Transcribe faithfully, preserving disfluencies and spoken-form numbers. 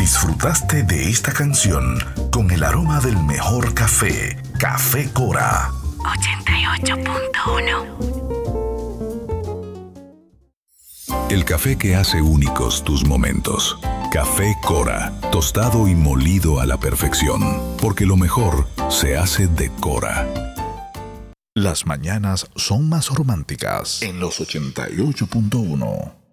Disfrutaste de esta canción con el aroma del mejor café, Café Cora. ochenta y ocho punto uno. El café que hace únicos tus momentos. Café Cora, tostado y molido a la perfección, porque lo mejor se hace de Cora. Las mañanas son más románticas en los ochenta y ocho punto uno.